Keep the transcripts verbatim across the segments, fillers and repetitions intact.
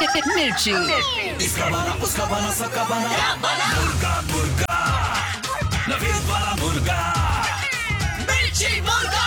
मिर्ची। इसका बना उसका बना सबका बना मुर्गा मुर्गा नवीद वाला मुर्गा मिर्ची मुर्गा।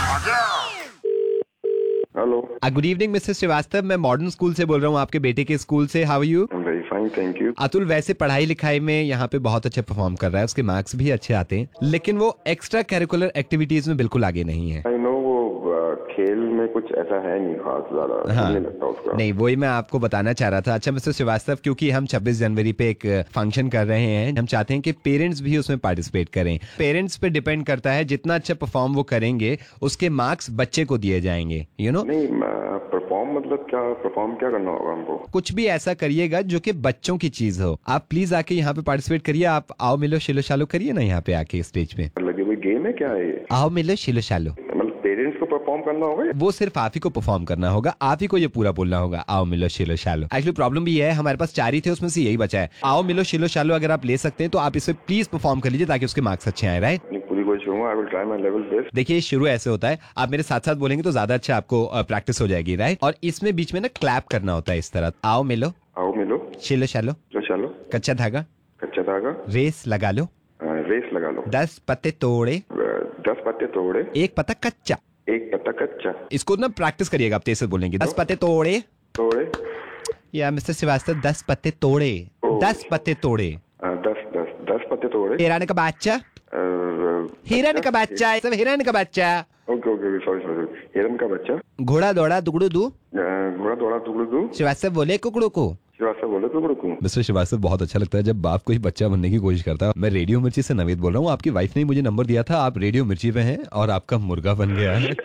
Hello. Good evening mister Srivastava, मैं मॉडर्न स्कूल से बोल रहा हूँ, आपके बेटे के स्कूल से। How are you? Very fine, thank you. Atul वैसे पढ़ाई लिखाई में यहाँ पे बहुत अच्छा परफॉर्म कर रहा है, उसके मार्क्स भी अच्छे आते हैं, लेकिन वो एक्स्ट्रा करिकुलर एक्टिविटीज में बिल्कुल आगे नहीं है। आई नो वो uh, खेल में कुछ ऐसा है नहीं खास ज्यादा। हाँ। नहीं लगता उसका। नहीं, वही मैं आपको बताना चाह रहा था। अच्छा मिस्टर श्रीवास्तव, क्योंकि हम छब्बीस जनवरी पे एक फंक्शन कर रहे हैं, हम चाहते हैं कि पेरेंट्स भी उसमें पार्टिसिपेट करें। पेरेंट्स पे डिपेंड करता है, जितना अच्छा परफॉर्म वो करेंगे उसके मार्क्स बच्चे को दिए जाएंगे। यू नो नहीं, परफॉर्म मतलब क्या? परफॉर्म क्या करना होगा हमको? कुछ भी ऐसा करिएगा जो कि बच्चों की चीज हो। आप प्लीज आके यहाँ पे पार्टिसिपेट करिए। आप आओ मिलो शिलो शालो करिए ना यहाँ पे आके स्टेज पे। लगे हुए गेम है क्या है? आओ मिलो शिलो शालो। मतलब पेरेंट्स को परफॉर्म करना होगा? वो सिर्फ आप ही को परफॉर्म करना होगा, आप ही को ये पूरा बोलना होगा, आओ मिलो शिलो शालो। एक्चुअली प्रॉब्लम भी है, हमारे पास चार ही थे, उसमें से यही बचा है। आओ मिलो शिलो शालो अगर आप ले सकते हैं तो आप इसे प्लीज परफॉर्म कर लीजिए ताकि उसके मार्क्स अच्छे आए। राइट? पूरी कोशिश करूंगा। I will try my level best. देखिए शुरू ऐसे होता है, आप मेरे साथ साथ बोलेंगे तो ज्यादा अच्छा आपको प्रैक्टिस हो जाएगी। राइट? और इसमें बीच में ना क्लैप करना होता है इस तरह। आओ मिलो, आओ मिलो, शिलो शालो, तो चलो, कच्चा धागा, कच्चा धागा, रेस लगा लो, रेस लगा लो, दस पत्ते तोड़े, दस पत्ते तोड़े, एक पत्ता कच्चा। एक पत्ता कच्चा। इसको ना प्रैक्टिस करिएगा, आप तेज से बोलेंगे। दस पत्ते तोड़े तोड़े या मिस्टर श्रीवास्तव दस पत्ते तोड़े, दस पत्ते तोड़े, दस दस दस पत्ते तोड़े। हिरण का बच्चा, हिरण का बच्चा, सब हिरण का बच्चा। ओके ओके, सॉरी सॉरी, हिरण का बच्चा। घोड़ा दौड़ा दुगड़ू दू, घोड़ा दौड़ा टुकड़ू दू। श्रीवास्तव बोले कुकड़ू को। श्रीवास्तव बोले टुकड़ू को। मिस्टर श्रीवास्तव, बहुत अच्छा लगता है जब बाप कोई बच्चा बनने की कोशिश करता है। मैं रेडियो मिर्ची से नवीद बोल रहा हूँ। आपकी वाइफ ने मुझे नंबर दिया था, आप रेडियो मिर्ची पे हैं और आपका मुर्गा बन गया है।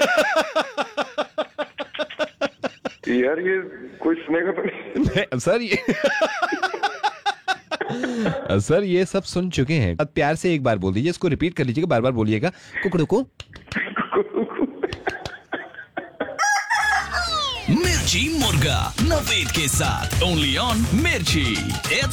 यार ये कोई सुनेगा तो नहीं। सर ये सर ये सब सुन चुके हैं। अब प्यार से एक बार बोल दीजिए, इसको रिपीट कर लीजिएगा, बार बार बोलिएगा, कुकड़ू को। मिर्ची मुर्गा नवीद के साथ ओनली ऑन मिर्ची।